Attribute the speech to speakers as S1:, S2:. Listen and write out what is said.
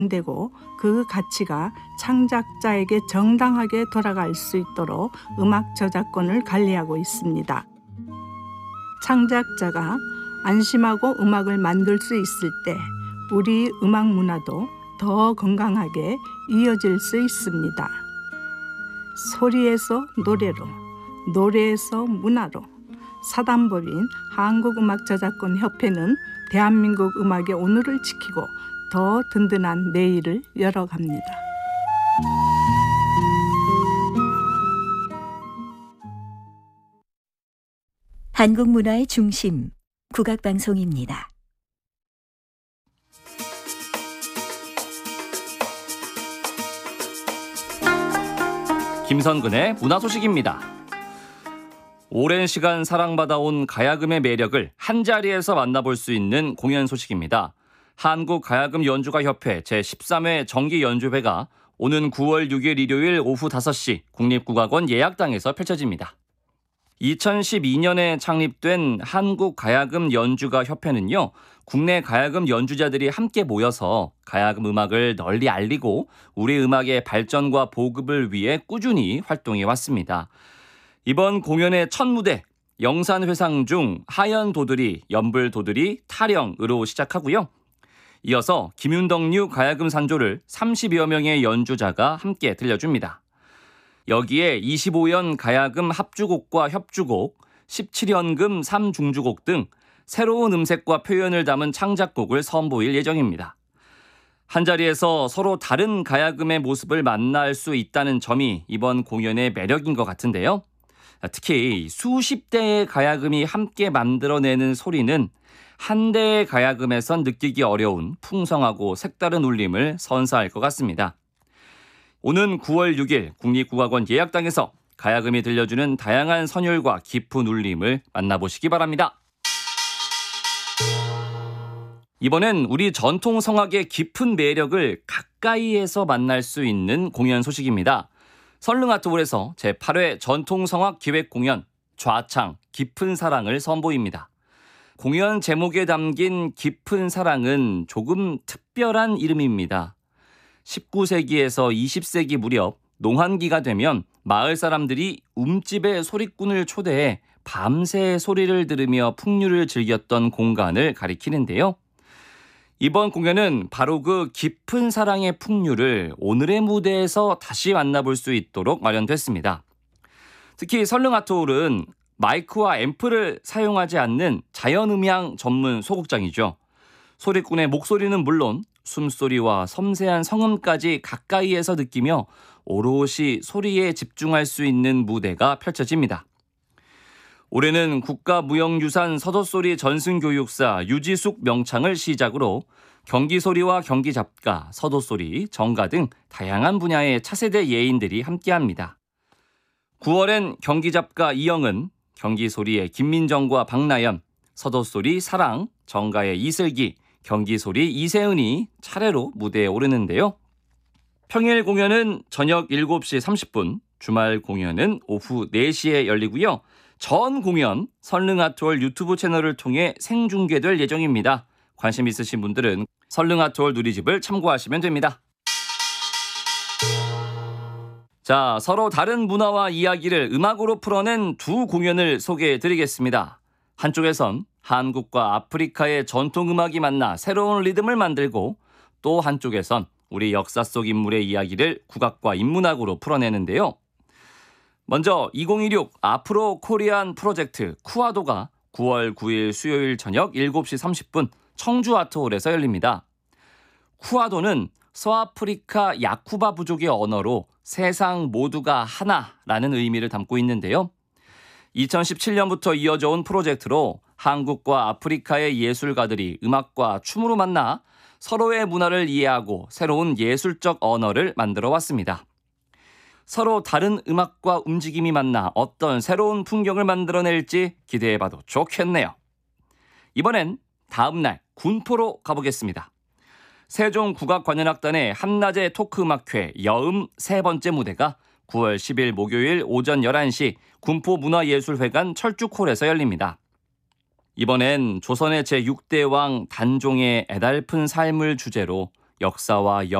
S1: 되고 그 가치가 창작자에게 정당하게 돌아갈 수 있도록 음악 저작권을 관리하고 있습니다. 창작자가 안심하고 음악을 만들 수 있을 때 우리 음악 문화도 더 건강하게 이어질 수 있습니다. 소리에서 노래로, 노래에서 문화로 사단법인 한국음악저작권협회는 대한민국 음악의 오늘을 지키고 더 든든한 내일을 열어갑니다.
S2: 한국 문화의 중심, 국악방송입니다.
S3: 김선근의 문화 소식입니다. 오랜 시간 사랑받아온 가야금의 매력을 한자리에서 만나볼 수 있는 공연 소식입니다. 한국가야금 연주가협회 제13회 정기연주회가 오는 9월 6일 일요일 오후 5시 국립국악원 예약당에서 펼쳐집니다. 2012년에 창립된 한국가야금 연주가협회는요, 국내 가야금 연주자들이 함께 모여서 가야금 음악을 널리 알리고 우리 음악의 발전과 보급을 위해 꾸준히 활동해 왔습니다. 이번 공연의 첫 무대, 영산회상 중 하연도들이, 연불도들이, 타령으로 시작하고요. 이어서 김윤덕류 가야금 산조를 30여 명의 연주자가 함께 들려줍니다. 여기에 25연 가야금 합주곡과 협주곡, 17연금 3중주곡 등 새로운 음색과 표현을 담은 창작곡을 선보일 예정입니다. 한자리에서 서로 다른 가야금의 모습을 만날 수 있다는 점이 이번 공연의 매력인 것 같은데요. 특히 수십 대의 가야금이 함께 만들어내는 소리는 한 대의 가야금에선 느끼기 어려운 풍성하고 색다른 울림을 선사할 것 같습니다. 오는 9월 6일 국립국악원 예약당에서 가야금이 들려주는 다양한 선율과 깊은 울림을 만나보시기 바랍니다. 이번엔 우리 전통 성악의 깊은 매력을 가까이에서 만날 수 있는 공연 소식입니다. 설릉아트홀에서 제8회 전통성악 기획공연 좌창 깊은 사랑을 선보입니다. 공연 제목에 담긴 깊은 사랑은 조금 특별한 이름입니다. 19세기에서 20세기 무렵 농한기가 되면 마을 사람들이 움집의 소리꾼을 초대해 밤새 소리를 들으며 풍류를 즐겼던 공간을 가리키는데요. 이번 공연은 바로 그 깊은 사랑의 풍류를 오늘의 무대에서 다시 만나볼 수 있도록 마련됐습니다. 특히 설릉아트홀은 마이크와 앰프를 사용하지 않는 자연음향 전문 소극장이죠. 소리꾼의 목소리는 물론 숨소리와 섬세한 성음까지 가까이에서 느끼며 오롯이 소리에 집중할 수 있는 무대가 펼쳐집니다. 올해는 국가무형유산 서도소리 전승교육사 유지숙 명창을 시작으로 경기소리와 경기잡가, 서도소리, 정가 등 다양한 분야의 차세대 예인들이 함께합니다. 9월엔 경기잡가 이영은, 경기소리의 김민정과 박나연, 서도소리 사랑, 정가의 이슬기, 경기소리 이세은이 차례로 무대에 오르는데요. 평일 공연은 저녁 7시 30분, 주말 공연은 오후 4시에 열리고요. 전 공연 설릉아트홀 유튜브 채널을 통해 생중계될 예정입니다. 관심 있으신 분들은 설릉아트홀 누리집을 참고하시면 됩니다. 자, 서로 다른 문화와 이야기를 음악으로 풀어낸 두 공연을 소개해드리겠습니다. 한쪽에선 한국과 아프리카의 전통음악이 만나 새로운 리듬을 만들고 또 한쪽에선 우리 역사 속 인물의 이야기를 국악과 인문학으로 풀어내는데요. 먼저 2016 아프로 코리안 프로젝트 쿠아도가 9월 9일 수요일 저녁 7시 30분 청주 아트홀에서 열립니다. 쿠아도는 서아프리카 야쿠바 부족의 언어로 세상 모두가 하나라는 의미를 담고 있는데요. 2017년부터 이어져 온 프로젝트로 한국과 아프리카의 예술가들이 음악과 춤으로 만나 서로의 문화를 이해하고 새로운 예술적 언어를 만들어 왔습니다. 서로 다른 음악과 움직임이 만나 어떤 새로운 풍경을 만들어낼지 기대해봐도 좋겠네요. 이번엔 다음날 군포로 가보겠습니다. 세종국악관현악단의 한낮의 토크음악회 여음 세 번째 무대가 9월 10일 목요일 오전 11시 군포문화예술회관 철쭉홀에서 열립니다. 이번엔 조선의 제6대 왕 단종의 애달픈 삶을 주제로 역사와